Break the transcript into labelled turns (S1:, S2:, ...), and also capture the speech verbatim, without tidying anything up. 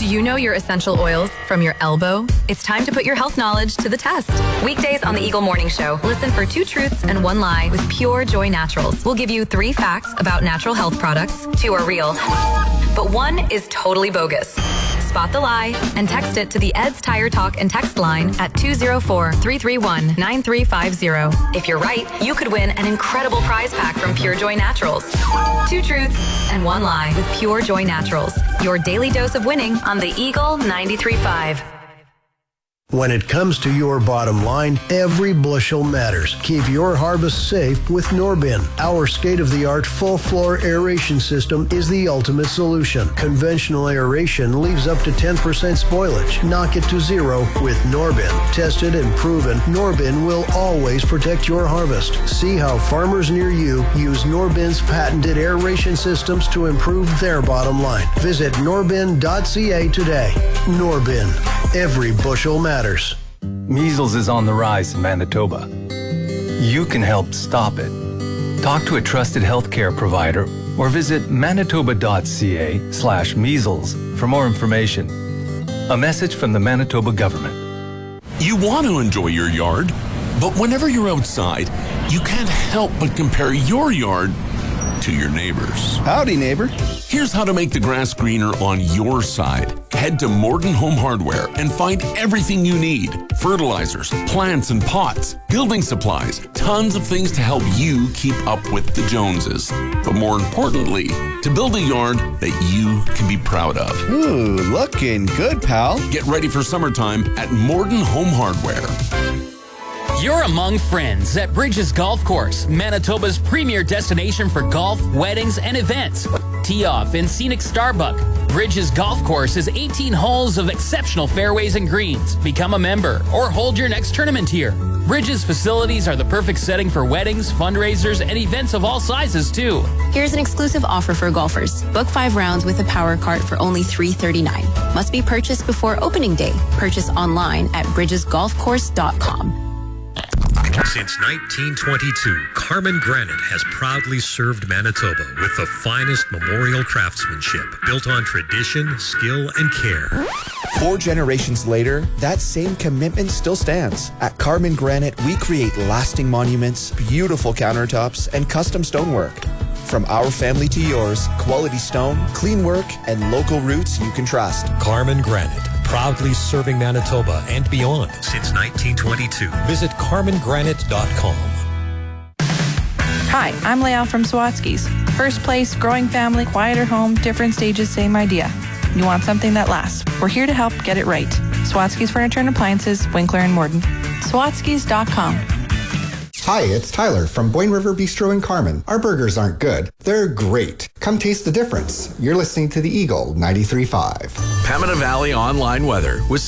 S1: you know your essential oils from your elbow? It's time to put your health knowledge to the test. Weekdays on the Eagle Morning Show, listen for two truths and one lie with Pure Joy Naturals. We'll give you three facts about natural health products. Two are real, but one is totally bogus. Spot the lie and text it to the Ed's Tire Talk and text line at two oh four, three three one, nine three five zero. If you're right, you could win an incredible prize pack from Pure Joy Naturals. Two truths and one lie with Pure Joy Naturals. Your daily dose of winning on the Eagle ninety-three point five.
S2: When it comes to your bottom line, every bushel matters. Keep your harvest safe with Norbin. Our state-of-the-art full-floor aeration system is the ultimate solution. Conventional aeration leaves up to ten percent spoilage. Knock it to zero with Norbin. Tested and proven, Norbin will always protect your harvest. See how farmers near you use Norbin's patented aeration systems to improve their bottom line. Visit norbin dot c a today. Norbin. Every bushel matters.
S3: Measles is on the rise in Manitoba. You can help stop it. Talk to a trusted healthcare provider or visit manitoba dot c a slash measles for more information. A message from the Manitoba government.
S4: You want to enjoy your yard, but whenever you're outside, you can't help but compare your yard to your neighbor's.
S5: Howdy, neighbor.
S4: Here's how to make the grass greener on your side. Head to Morton Home Hardware and find everything you need. Fertilizers, plants and pots, building supplies, tons of things to help you keep up with the Joneses. But more importantly, to build a yard that you can be proud of.
S5: Ooh, looking good, pal.
S4: Get ready for summertime at Morton Home Hardware.
S6: You're among friends at Bridges Golf Course, Manitoba's premier destination for golf, weddings, and events. Tee off in scenic Starbuck. Bridges Golf Course is eighteen holes of exceptional fairways and greens. Become a member or hold your next tournament here. Bridges facilities are the perfect setting for weddings, fundraisers, and events of all sizes, too.
S7: Here's an exclusive offer for golfers. Book five rounds with a power cart for only three dollars and thirty-nine cents. Must be purchased before opening day. Purchase online at bridges golf course dot com.
S8: Since nineteen twenty-two, Carmen Granite has proudly served Manitoba with the finest memorial craftsmanship built on tradition, skill, and care.
S9: Four generations later, that same commitment still stands. At Carmen Granite, we create lasting monuments, beautiful countertops, and custom stonework. From our family to yours, quality stone, clean work, and local roots you can trust.
S8: Carmen Granite, proudly serving Manitoba and beyond since nineteen twenty-two. Visit carmen granite dot com.
S10: Hi, I'm Leal from Swatsky's. First place, growing family, quieter home, different stages, same idea. You want something that lasts. We're here to help get it right. Swatsky's Furniture and Appliances, Winkler and Morden. Swatskys dot com.
S11: Hi, it's Tyler from Boyne River Bistro in Carmen. Our burgers aren't good. They're great. Come taste the difference. You're listening to the Eagle ninety-three point five.
S12: Pembina Valley Online Weather with